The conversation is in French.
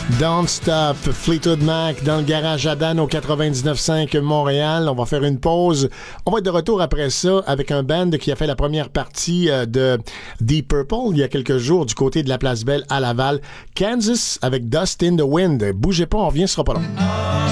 Don't Stop, Fleetwood Mac dans le garage à Dan au 99.5 Montréal. On va faire une pause. On va être de retour après ça avec un band qui a fait la première partie de Deep Purple il y a quelques jours du côté de la Place Belle à Laval. Kansas avec Dust in the Wind. Bougez pas, on revient, ce sera pas long.